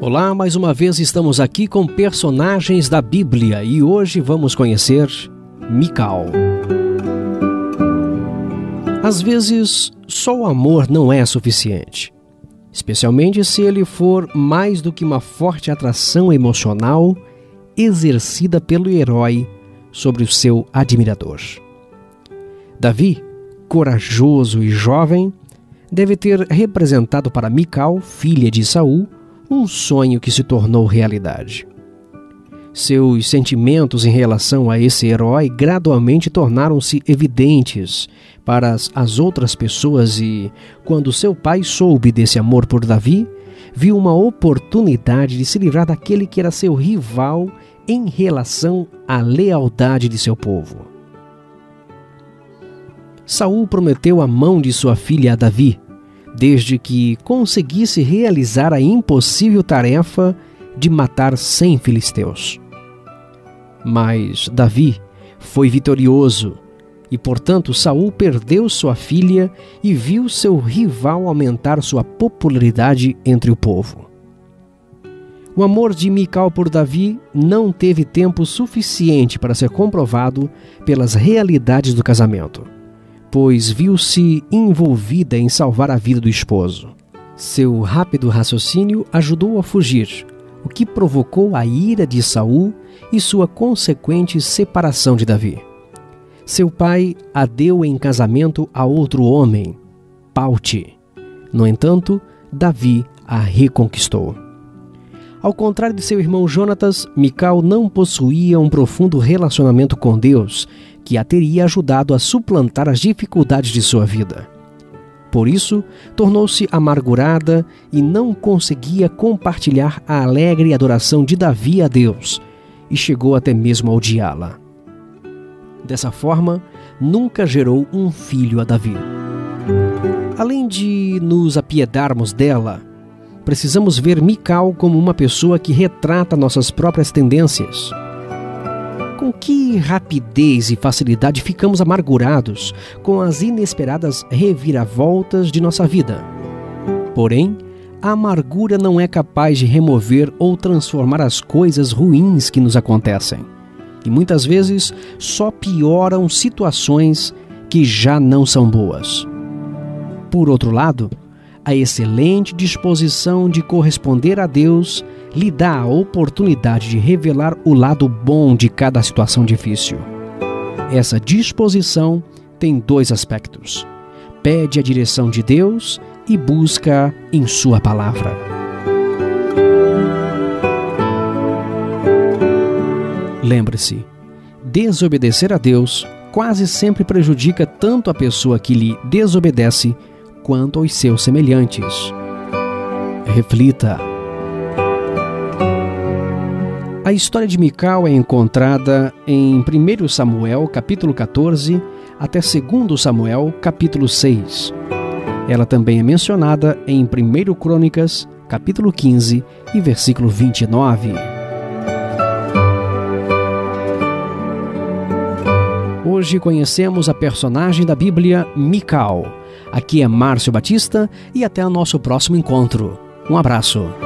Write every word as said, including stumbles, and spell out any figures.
Olá, mais uma vez estamos aqui com personagens da Bíblia e hoje vamos conhecer Mical. Às vezes, só o amor não é suficiente, especialmente se ele for mais do que uma forte atração emocional exercida pelo herói sobre o seu admirador. Davi, corajoso e jovem, deve ter representado para Mical, filha de Saul, um sonho que se tornou realidade. Seus sentimentos em relação a esse herói gradualmente tornaram-se evidentes para as, as outras pessoas e, quando seu pai soube desse amor por Davi, viu uma oportunidade de se livrar daquele que era seu rival em relação à lealdade de seu povo. Saul prometeu a mão de sua filha a Davi, desde que conseguisse realizar a impossível tarefa de matar cem filisteus. Mas Davi foi vitorioso e, portanto, Saul perdeu sua filha e viu seu rival aumentar sua popularidade entre o povo. O amor de Mical por Davi não teve tempo suficiente para ser comprovado pelas realidades do casamento, pois viu-se envolvida em salvar a vida do esposo. Seu rápido raciocínio ajudou a fugir, o que provocou a ira de Saul e sua consequente separação de Davi. Seu pai a deu em casamento a outro homem, Paute. No entanto, Davi a reconquistou. Ao contrário de seu irmão Jonatas, Mical não possuía um profundo relacionamento com Deus, que a teria ajudado a suplantar as dificuldades de sua vida. Por isso, tornou-se amargurada e não conseguia compartilhar a alegre adoração de Davi a Deus, e chegou até mesmo a odiá-la. Dessa forma, nunca gerou um filho a Davi. Além de nos apiedarmos dela, precisamos ver Mical como uma pessoa que retrata nossas próprias tendências. Com que rapidez e facilidade ficamos amargurados com as inesperadas reviravoltas de nossa vida. Porém, a amargura não é capaz de remover ou transformar as coisas ruins que nos acontecem, e muitas vezes só pioram situações que já não são boas. Por outro lado, a excelente disposição de corresponder a Deus lhe dá a oportunidade de revelar o lado bom de cada situação difícil. Essa disposição tem dois aspectos: pede a direção de Deus e busca em sua palavra. Lembre-se, desobedecer a Deus quase sempre prejudica tanto a pessoa que lhe desobedece quanto aos seus semelhantes. Reflita. A história de Mical é encontrada em primeiro Samuel, capítulo catorze, até segundo Samuel, capítulo seis. Ela também é mencionada em primeiro Crônicas, capítulo quinze e versículo vinte e nove. Hoje conhecemos a personagem da Bíblia, Mical. Aqui é Márcio Batista e até o nosso próximo encontro. Um abraço.